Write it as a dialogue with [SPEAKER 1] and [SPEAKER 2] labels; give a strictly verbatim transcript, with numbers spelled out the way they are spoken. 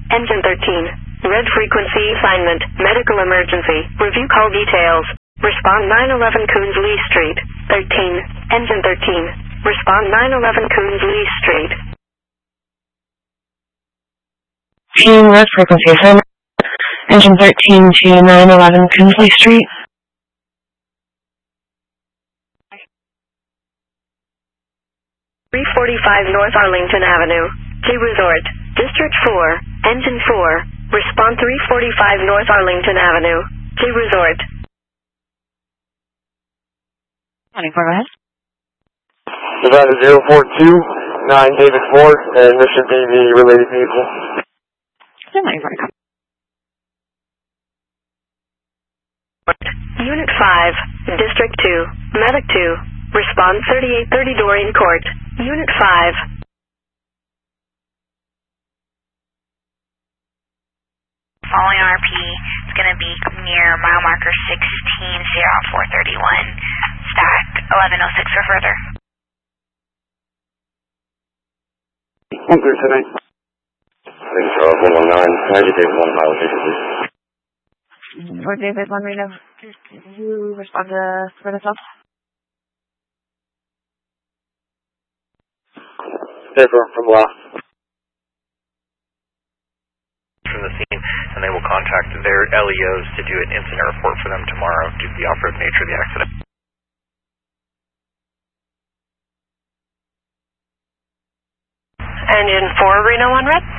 [SPEAKER 1] Engine thirteen. Red frequency assignment. Medical emergency. Review call details. Respond nine eleven Coons Lee Street. thirteen. Engine thirteen. Respond nine eleven Coons Lee Street.
[SPEAKER 2] Team red frequency assignment. Engine thirteen to nine eleven Coonsley Street.
[SPEAKER 1] three forty-five North Arlington Avenue. J Resort. District four. Engine four. Respond three forty-five North Arlington Avenue. J Resort.
[SPEAKER 2] twenty-four, go ahead.
[SPEAKER 3] Nevada zero four two nine David Ford, and this should be the related vehicle.
[SPEAKER 2] twenty-four, go.
[SPEAKER 1] Unit five. District two. Medic two. Respond thirty-eight thirty Dorian Court. Unit five.
[SPEAKER 4] Following R P, it's going to be near mile marker sixteen zero four thirty-one. Stack eleven oh six for further.
[SPEAKER 3] one through tonight. I think so, one one nine. Can I just take one mile station, please?
[SPEAKER 2] For David, one right now. Did you respond to for the stuff?
[SPEAKER 3] Paper from Law.
[SPEAKER 5] From the scene, and they will contact their L E Os to do an incident report for them tomorrow due to the off-road nature of the accident.
[SPEAKER 1] Engine four, Reno one red.